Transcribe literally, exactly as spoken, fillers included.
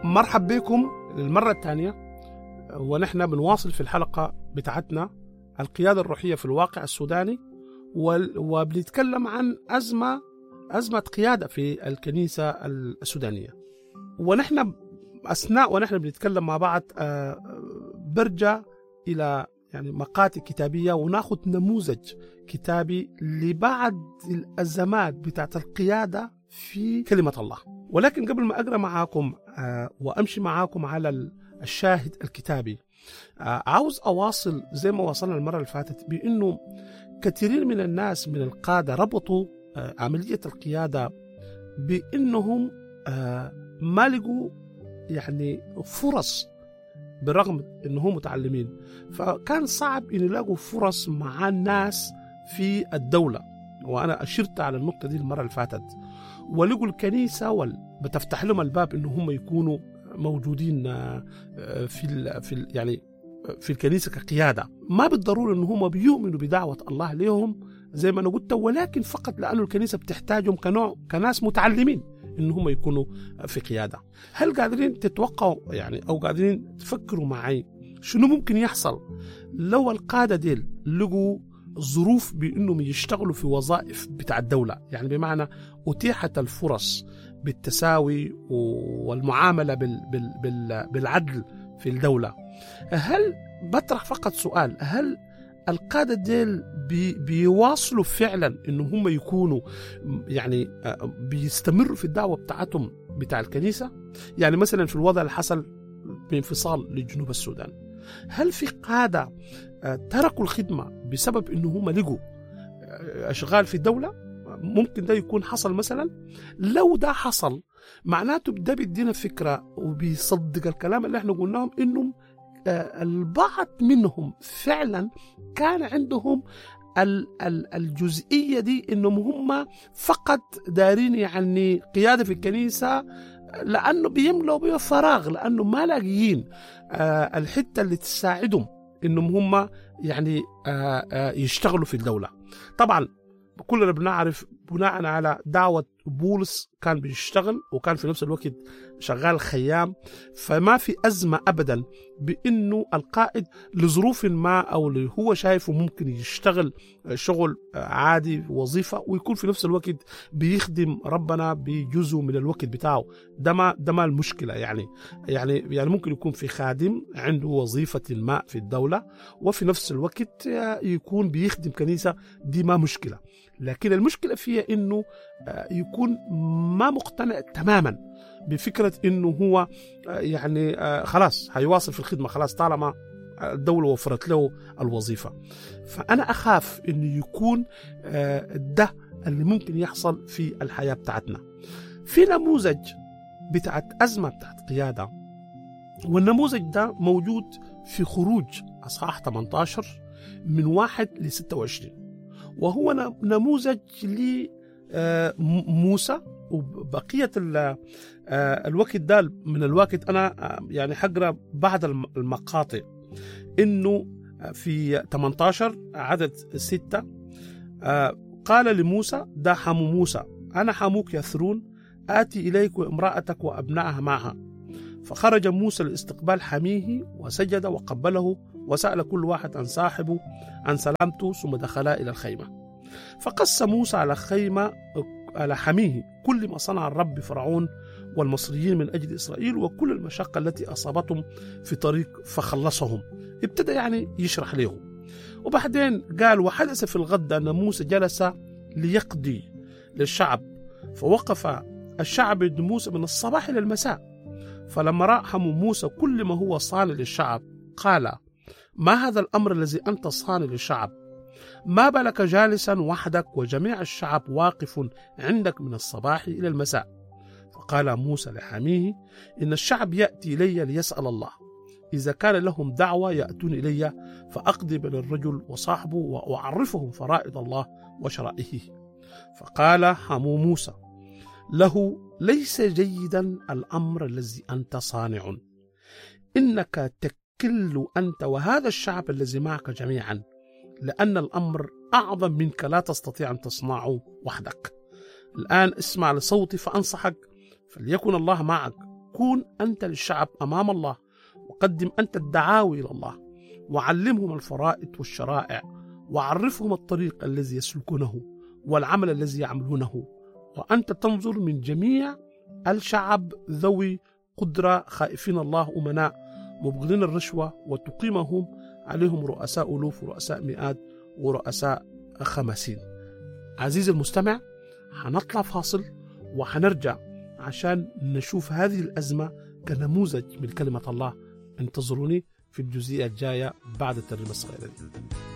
مرحب بكم للمرة الثانية، ونحن بنواصل في الحلقة بتاعتنا القيادة الروحية في الواقع السوداني، وبنتكلم عن أزمة أزمة قيادة في الكنيسة السودانية. ونحن أثناء ونحن بنتكلم مع بعض برجع إلى يعني مقاطع كتابية وناخذ نموذج كتابي لبعض الأزمات بتاعت القيادة في كلمة الله. ولكن قبل ما أقرأ معاكم وأمشي معاكم على الشاهد الكتابي، عاوز أواصل زي ما وصلنا المرة اللي فاتت بأنه كثيرين من الناس من القادة ربطوا عملية القيادة بأنهم ما لقوا يعني فرص بالرغم أنهم متعلمين، فكان صعب أن يلاقوا فرص مع الناس في الدولة. وأنا أشرت على النقطة دي المرة اللي فاتت. ولقوا الكنيسة بتفتح لهم الباب أنه هم يكونوا موجودين في ال في ال يعني في الكنيسة كقيادة. ما بالضرورة أنه هم بيؤمنوا بدعوة الله لهم زي ما أنا قلت، ولكن فقط لأنه الكنيسة بتحتاجهم كنوع كناس متعلمين إن هم يكونوا في قيادة. هل قادرين تتوقعوا يعني أو قادرين تفكروا معي شنو ممكن يحصل لو القادة ديل لقوا ظروف بأنهم يشتغلوا في وظائف بتاع الدولة؟ يعني بمعنى أتيحت الفرص بالتساوي والمعاملة بال بال بال بالعدل في الدولة. هل بطرح فقط سؤال، هل القادة ديل بي بيواصلوا فعلا إنه هم يكونوا يعني بيستمروا في الدعوة بتاعتهم بتاع الكنيسة؟ يعني مثلا في الوضع اللي حصل بانفصال لجنوب السودان، هل في قادة تركوا الخدمة بسبب إنه هم لقوا أشغال في الدولة؟ ممكن ده يكون حصل مثلا. لو ده حصل معناته ده بيدينا فكرة وبيصدق الكلام اللي احنا قلناهم إنهم البعض منهم فعلا كان عندهم الجزئية دي إنهم هم فقط دارين يعني قيادة في الكنيسة لأنه بيملوا بيه فراغ، لأنه ما لاقيين الحتة اللي تساعدهم إنهم هم يعني يشتغلوا في الدولة. طبعا كلنا بنعرف بناء على دعوة بولس كان بيشتغل وكان في نفس الوقت شغال خيام، فما في أزمة أبدا بأنه القائد لظروف ما أو اللي هو شايفه ممكن يشتغل شغل عادي وظيفة ويكون في نفس الوقت بيخدم ربنا بجزء من الوقت بتاعه. ده ما ده ما المشكلة. يعني يعني يعني ممكن يكون في خادم عنده وظيفة ما في الدولة وفي نفس الوقت يكون بيخدم كنيسة، دي ما مشكلة. لكن المشكلة فيها إنه يكون ما مقتنع تماما بفكرة إنه هو يعني خلاص هيواصل في الخدمة خلاص طالما الدولة وفرت له الوظيفة. فأنا أخاف إنه يكون ده اللي ممكن يحصل في الحياة بتاعتنا. في نموذج بتاعت أزمة بتاعت قيادة، والنموذج ده موجود في خروج أصحاح ثمانية عشر من واحد لستة وعشرين، وهو نموذج لموسى. وبقية الوقت ده من الوقت أنا يعني حقرأ بعض المقاطع. إنه في ثمانية عشر عدد ستة قال لموسى، ده حمو موسى، أنا حموك يثرون، آتي إليك وامرأتك وأبنائها معها. فخرج موسى لاستقبال حميه وسجد وقبله وسأل كل واحد عن صاحبه عن سلامته، ثم دخلا إلى الخيمة. فقص موسى على خيمة على حميه كل ما صنع الرب فرعون والمصريين من أجل إسرائيل وكل المشقة التي أصابتهم في طريق فخلصهم. ابتدى يعني يشرح لهم. وبعدين قال: وحدث في الغد أن موسى جلس ليقضي للشعب، فوقف الشعب يد موسى من الصباح إلى المساء. فلما رأى حمو موسى كل ما هو صانع للشعب قال: ما هذا الأمر الذي أنت صانع للشعب؟ ما بالك جالسا وحدك وجميع الشعب واقف عندك من الصباح إلى المساء؟ فقال موسى لحميه: إن الشعب يأتي إلي ليسأل الله، إذا كان لهم دعوة يأتون إلي فأقضي بين الرجل وصاحبه وأعرفهم فرائض الله وشرائعه. فقال حمو موسى له: ليس جيدا الأمر الذي أنت صانع، إنك تكل أنت وهذا الشعب الذي معك جميعا، لأن الأمر أعظم منك لا تستطيع أن تصنعه وحدك. الآن اسمع لصوتي فأنصحك، فليكن الله معك، كون أنت للشعب أمام الله، وقدم أنت الدعاوي إلى الله، وعلمهم الفرائض والشرائع، وعرفهم الطريق الذي يسلكونه والعمل الذي يعملونه، وأنت تنظر من جميع الشعب ذوي قدرة خائفين الله أمناء مبغضين الرشوة، وتقيمهم عليهم رؤساء ألوف ورؤساء مئات ورؤساء خمسين. عزيزي المستمع، حنطلع فاصل وحنرجع عشان نشوف هذه الأزمة كنموذج من كلمة الله. انتظروني في الجزئية الجاية بعد الترجمة الصغيرة دي.